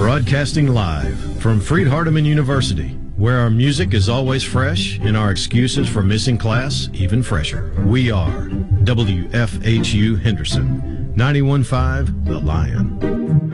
Broadcasting live from Freed-Hardeman University, where our music is always fresh and our excuses for missing class even fresher. We are WFHU Henderson, 91.5 The Lion.